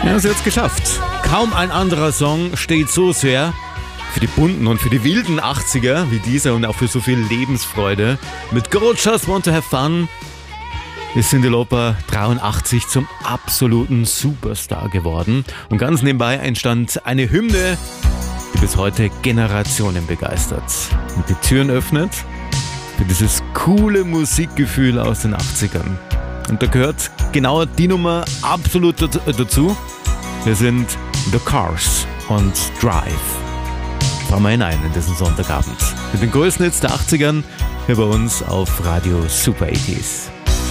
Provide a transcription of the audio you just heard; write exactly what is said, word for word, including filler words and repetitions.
Ja, sie hat's geschafft. Kaum ein anderer Song steht so sehr für die bunten und für die wilden achtziger wie dieser und auch für so viel Lebensfreude. Mit Go Just Want to Have Fun ist Cyndi Lauper dreiundachtzig zum absoluten Superstar geworden. Und ganz nebenbei entstand eine Hymne, die bis heute Generationen begeistert und die Türen öffnet für dieses coole Musikgefühl aus den achtzigern. Und da gehört genau die Nummer absolut dazu. Wir sind The Cars und Drive. Fahren wir hinein in diesen Sonntagabend mit den größten Hits der achtzigern hier bei uns auf Radio Super achtziger.